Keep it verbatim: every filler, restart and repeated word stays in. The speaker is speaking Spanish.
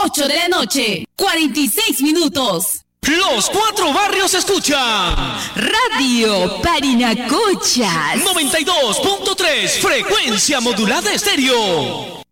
ocho de la noche, cuarenta y seis minutos. Los cuatro barrios escuchan Radio Parinacochas noventa y dos punto tres, frecuencia modulada estéreo.